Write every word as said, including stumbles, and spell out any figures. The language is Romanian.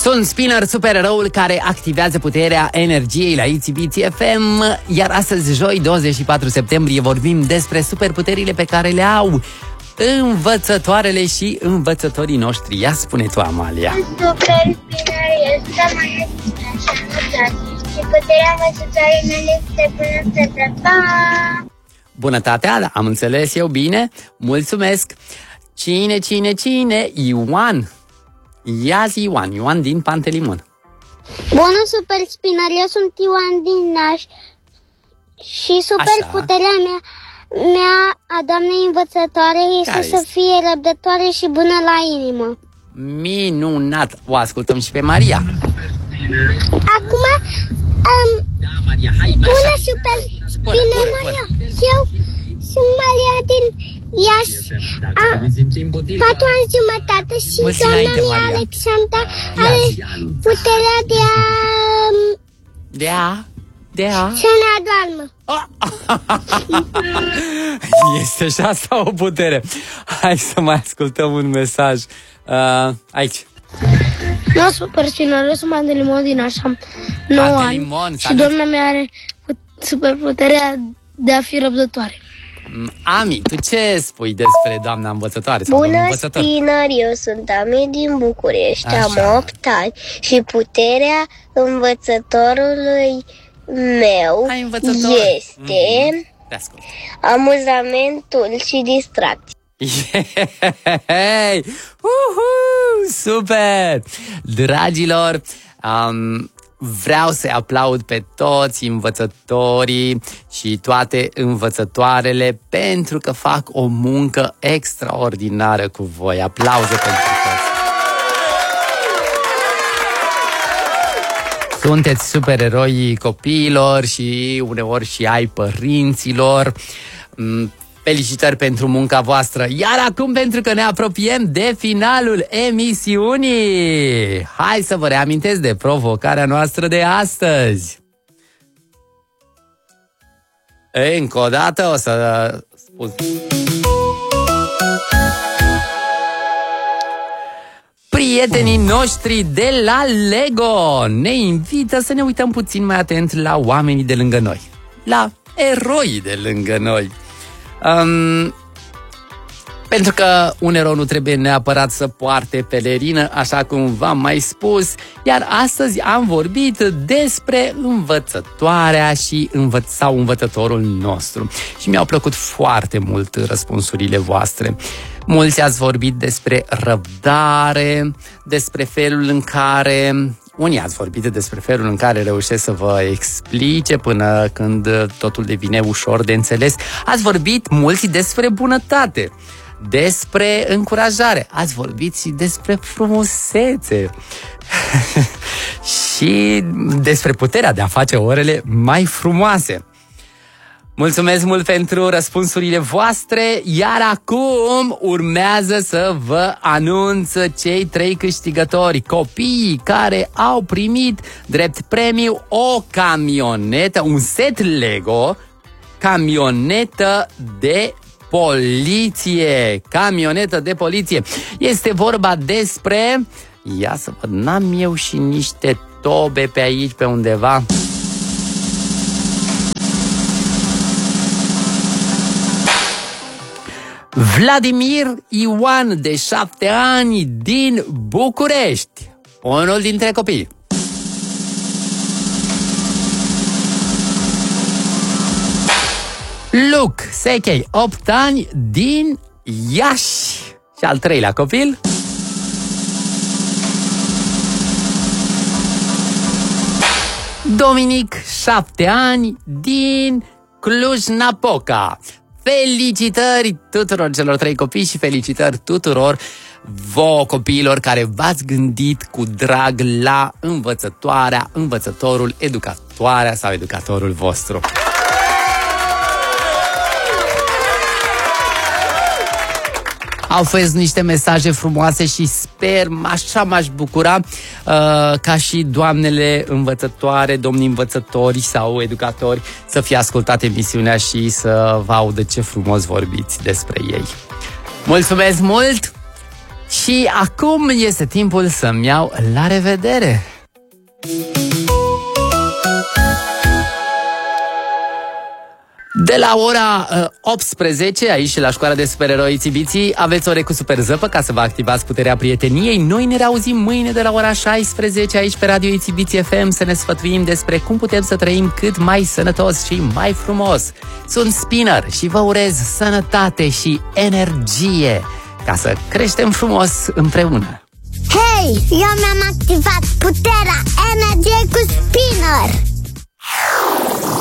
Sunt Spinner, supereroul care activează puterea energiei la Itsy Bitsy F M. Iar astăzi, joi, douăzeci și patru septembrie, vorbim despre superputerile pe care le au învățătoarele și învățătorii noștri. Ia spune tu, Amalia. Super Spinner este mai și puterea învățătoarei mele este bunătate. Pa! Bunătatea, am înțeles eu bine. Mulțumesc. Cine, cine, cine? Ioan. Ia zi, Ioan. Ioan din Pantelimon. Bună, Super Spinner, eu sunt Ioan din Naș și superputerea mea, mea a doamnei învățătoare este să fie răbdătoare și bună la inimă. Minunat! O ascultăm și pe Maria. Acum, um, bună, Super Spinner, Maria. Eu sunt Maria din Iași, a patru ani jumătate și doamna mea, Alexandra, are puterea de a... De a... De a... să ne adoarmă. Este și asta o putere. Hai să mai ascultăm un mesaj. Uh, aici. Nu, Super Spinner, eu sunt Pantelimon din așa nouă ani și doamna mea are superputerea de a fi răbdătoare. Ami, tu ce spui despre doamna învățătoare? Sau Bună, învățător? Spinner, eu sunt Ami din București, Așa. am opt ani și puterea învățătorului meu Hai, învățător. este mm-hmm. amuzamentul și distracție. Yay! Uhu! Super! Dragilor, um, vreau să aplaud pe toți învățătorii și toate învățătoarele pentru că fac o muncă extraordinară cu voi. Aplauze pentru toți! Sunteți supereroii copiilor și uneori și ai părinților. Felicitări pentru munca voastră. Iar acum, pentru că ne apropiem de finalul emisiunii, hai să vă reamintesc de provocarea noastră de astăzi. Încă o dată o să spun. Prietenii noștri de la Lego ne invită să ne uităm puțin mai atent la oamenii de lângă noi, la eroii de lângă noi. Um, pentru că un erou nu trebuie neapărat să poarte pelerină, așa cum v-am mai spus, iar astăzi am vorbit despre învățătoarea și învăț- sau învățătorul nostru. Și mi-au plăcut foarte mult răspunsurile voastre. Mulți ați vorbit despre răbdare, despre felul în care... Unii ați vorbit despre felul în care reușesc să vă explice până când totul devine ușor de înțeles. Ați vorbit mulți despre bunătate, despre încurajare. Ați vorbit și despre frumusețe și despre puterea de a face orele mai frumoase. Mulțumesc mult pentru răspunsurile voastre, iar acum urmează să vă anunț cei trei câștigători, copiii care au primit drept premiu o camionetă, un set Lego, camionetă de poliție, camionetă de poliție. Este vorba despre, ia să văd, n-am eu și niște tobe pe aici, pe undeva... Vladimir Ioan, de șapte ani, din București, unul dintre copii. Luc Sechei, opt ani, din Iași. Și al treilea copil. Dominic, șapte ani, din Cluj-Napoca. Felicitări tuturor celor trei copii și felicitări tuturor vouă copiilor care v-ați gândit cu drag la învățătoarea, învățătorul, educatoarea sau educatorul vostru. Au fost niște mesaje frumoase și sper, așa m-aș bucura uh, ca și doamnele învățătoare, domnii învățători sau educatori să fie ascultate emisiunea și să vă audă ce frumos vorbiți despre ei. Mulțumesc mult Și acum este timpul să-mi iau la revedere! De la ora uh, optsprezece, aici la Școala de Supereroi Țibiții, aveți ore cu super zăpă ca să vă activați puterea prieteniei. Noi ne reauzim mâine de la ora șaisprezece aici pe Radio Țibiții F M să ne sfătuim despre cum putem să trăim cât mai sănătos și mai frumos. Sunt Spinner și vă urez sănătate și energie ca să creștem frumos împreună. Hei, eu mi-am activat puterea energiei cu Spinner!